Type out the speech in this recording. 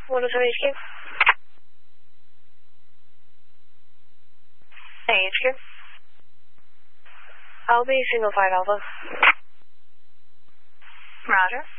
107 HQ. Hey, HQ. I'll be single 5 Alpha. Roger.